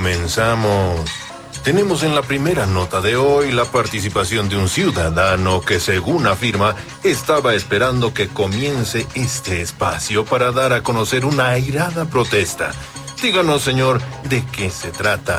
comenzamos. Tenemos en la primera nota de hoy la participación de un ciudadano que, según afirma, estaba esperando que comience este espacio para dar a conocer una airada protesta. Díganos, señor, ¿de qué se trata?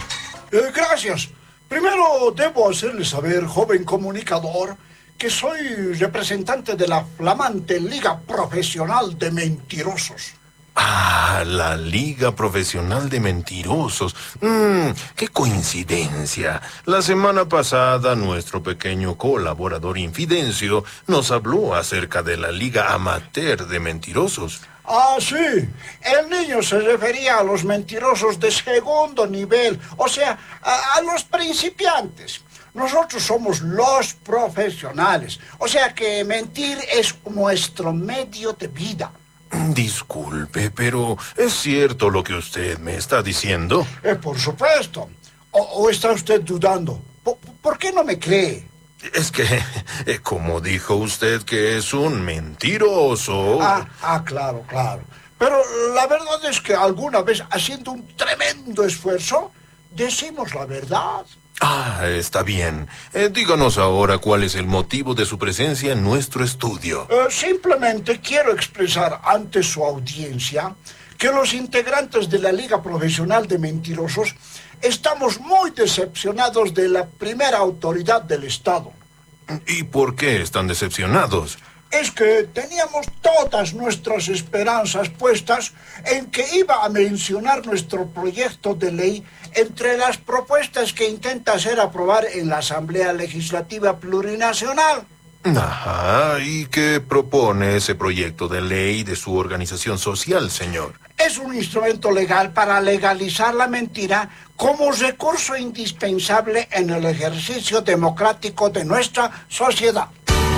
Gracias. Primero debo hacerle saber, joven comunicador, que soy representante de la flamante Liga Profesional de Mentirosos. Ah, la Liga Profesional de Mentirosos. ¡Qué coincidencia! La semana pasada, nuestro pequeño colaborador Infidencio nos habló acerca de la Liga Amateur de Mentirosos. Ah, sí. El niño se refería a los mentirosos de segundo nivel, o sea, a los principiantes. Nosotros somos los profesionales, o sea que mentir es nuestro medio de vida. Disculpe, pero ¿es cierto lo que usted me está diciendo? Por supuesto. ¿O está usted dudando? ¿Por qué no me cree? Es que, como dijo usted que es un mentiroso... Claro. Pero la verdad es que alguna vez, haciendo un tremendo esfuerzo, decimos la verdad. Está bien. Díganos ahora cuál es el motivo de su presencia en nuestro estudio. Simplemente quiero expresar ante su audiencia que los integrantes de la Liga Profesional de Mentirosos estamos muy decepcionados de la primera autoridad del Estado. ¿Y por qué están decepcionados? Es que teníamos todas nuestras esperanzas puestas en que iba a mencionar nuestro proyecto de ley entre las propuestas que intenta hacer aprobar en la Asamblea Legislativa Plurinacional. Ajá, ¿y qué propone ese proyecto de ley de su organización social, señor? Es un instrumento legal para legalizar la mentira como recurso indispensable en el ejercicio democrático de nuestra sociedad.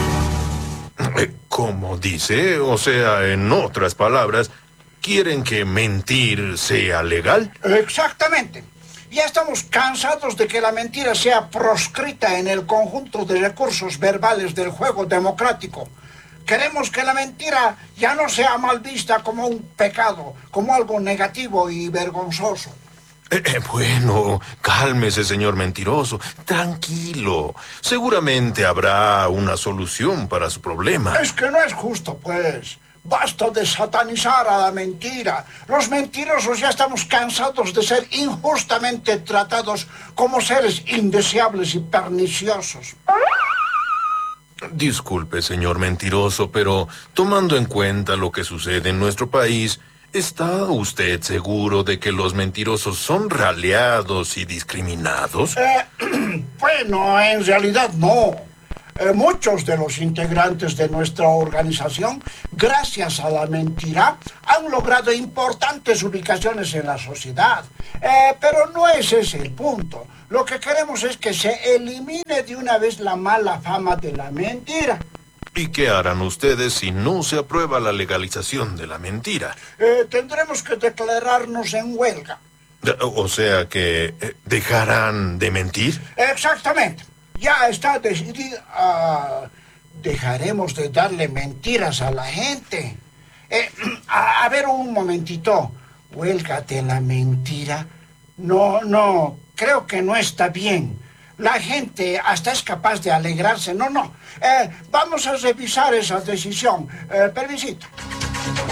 ¿Cómo dice? O sea, en otras palabras, ¿quieren que mentir sea legal? Exactamente. Ya estamos cansados de que la mentira sea proscrita en el conjunto de recursos verbales del juego democrático. Queremos que la mentira ya no sea mal vista como un pecado, como algo negativo y vergonzoso. Bueno, cálmese, señor mentiroso. Tranquilo. Seguramente habrá una solución para su problema. Es que no es justo, pues. Basta de satanizar a la mentira. Los mentirosos ya estamos cansados de ser injustamente tratados como seres indeseables y perniciosos. Disculpe, señor mentiroso, pero tomando en cuenta lo que sucede en nuestro país, ¿está usted seguro de que los mentirosos son raleados y discriminados? Bueno, en realidad no. Muchos de los integrantes de nuestra organización, gracias a la mentira, han logrado importantes ubicaciones en la sociedad. Pero no es ese el punto. Lo que queremos es que se elimine de una vez la mala fama de la mentira. ¿Y qué harán ustedes si no se aprueba la legalización de la mentira? Tendremos que declararnos en huelga. O sea que dejarán de mentir. Exactamente. Ya está decidido. Dejaremos de darle mentiras a la gente. A ver un momentito. Huelga de la mentira. No, creo que no está bien. La gente hasta es capaz de alegrarse. No. Vamos a revisar esa decisión. Permisito.